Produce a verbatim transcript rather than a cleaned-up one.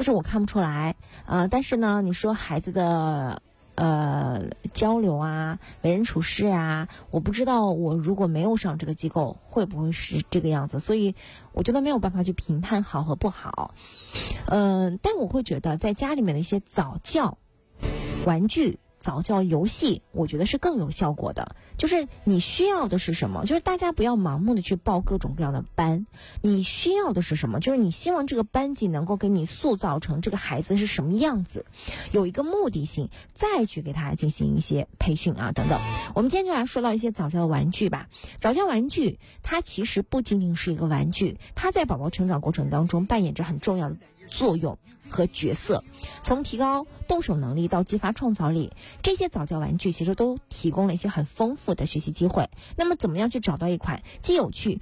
就是我看不出来，呃，但是呢，你说孩子的呃交流啊，为人处事啊，我不知道我如果没有上这个机构会不会是这个样子，所以我觉得没有办法去评判好和不好。嗯、呃，但我会觉得在家里面的一些早教玩具、早教游戏，我觉得是更有效果的。就是你需要的是什么？就是大家不要盲目的去报各种各样的班，你需要的是什么？就是你希望这个班级能够给你塑造成这个孩子是什么样子，有一个目的性，再去给他进行一些培训啊等等。我们今天就来说到一些早教玩具吧。早教玩具它其实不仅仅是一个玩具，它在宝宝成长过程当中扮演着很重要的作用和角色，从提高动手能力到激发创造力，这些早教玩具其实都提供了一些很丰富的学习机会。那么怎么样去找到一款既有趣